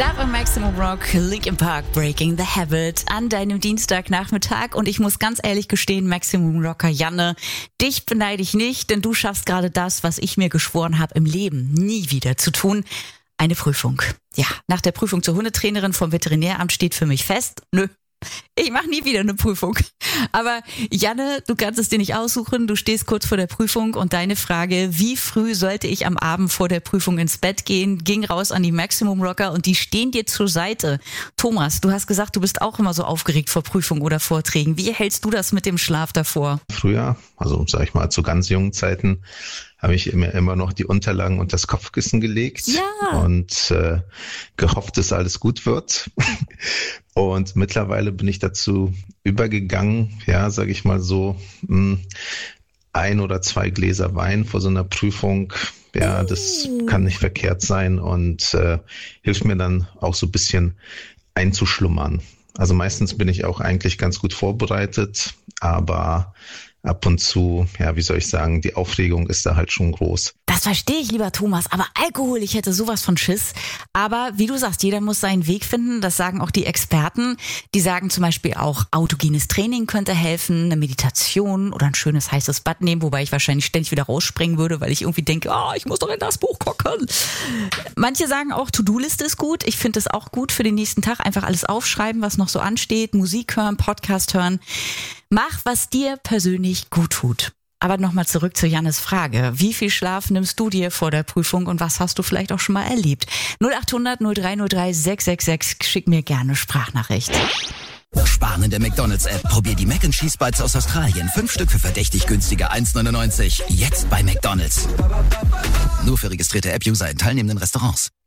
Da war Maximum Rock, Linkin Park, Breaking the Habit an deinem Dienstagnachmittag. Und ich muss ganz ehrlich gestehen, Maximum Rocker Janne, dich beneide ich nicht, denn du schaffst gerade das, was ich mir geschworen habe, im Leben nie wieder zu tun. Eine Prüfung. Ja, nach der Prüfung zur Hundetrainerin vom Veterinäramt steht für mich fest, ich mache nie wieder eine Prüfung. Aber Janne, du kannst es dir nicht aussuchen, du stehst kurz vor der Prüfung und deine Frage, wie früh sollte ich am Abend vor der Prüfung ins Bett gehen, ging raus an die Maximum Rocker und die stehen dir zur Seite. Thomas, du hast gesagt, du bist auch immer so aufgeregt vor Prüfungen oder Vorträgen. Wie hältst du das mit dem Schlaf davor? Früher, also sag ich mal zu ganz jungen Zeiten, habe ich immer noch die Unterlagen und das Kopfkissen gelegt und gehofft, dass alles gut wird. Und mittlerweile bin ich dazu übergegangen, ja, sage ich mal so, 1 oder 2 Gläser Wein vor so einer Prüfung. Ja, das kann nicht verkehrt sein und hilft mir dann auch so ein bisschen einzuschlummern. Also meistens bin ich auch eigentlich ganz gut vorbereitet, aber ab und zu, ja, wie soll ich sagen, die Aufregung ist da halt schon groß. Das verstehe ich, lieber Thomas, aber Alkohol, ich hätte sowas von Schiss. Aber wie du sagst, jeder muss seinen Weg finden, das sagen auch die Experten. Die sagen zum Beispiel auch, autogenes Training könnte helfen, eine Meditation oder ein schönes heißes Bad nehmen, wobei ich wahrscheinlich ständig wieder rausspringen würde, weil ich irgendwie denke, ich muss doch in das Buch gucken. Manche sagen auch, To-Do-Liste ist gut. Ich finde es auch gut für den nächsten Tag, einfach alles aufschreiben, was noch so ansteht, Musik hören, Podcast hören. Mach, was dir persönlich gut tut. Aber nochmal zurück zu Jannes Frage. Wie viel Schlaf nimmst du dir vor der Prüfung und was hast du vielleicht auch schon mal erlebt? 0800 0303 666. Schick mir gerne Sprachnachricht. Sparen in der McDonald's-App. Probier die Mac & Cheese Bites aus Australien. 5 Stück für verdächtig günstige 1,99. Jetzt bei McDonald's. Nur für registrierte App-User in teilnehmenden Restaurants.